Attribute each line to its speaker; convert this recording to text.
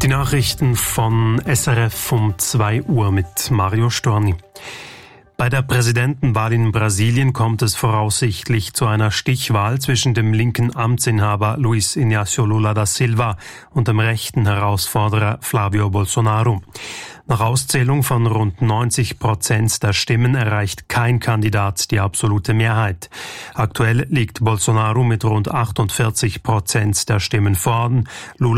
Speaker 1: Nachrichten von SRF um 2 Uhr mit Mario Storni. Bei der Präsidentenwahl in Brasilien kommt es voraussichtlich zu einer Stichwahl zwischen dem linken Amtsinhaber Luiz Inácio Lula da Silva und dem rechten Herausforderer Flávio Bolsonaro. Nach Auszählung von rund 90% der Stimmen erreicht kein Kandidat die absolute Mehrheit. Aktuell liegt Bolsonaro mit rund 48% der Stimmen vorn. Lula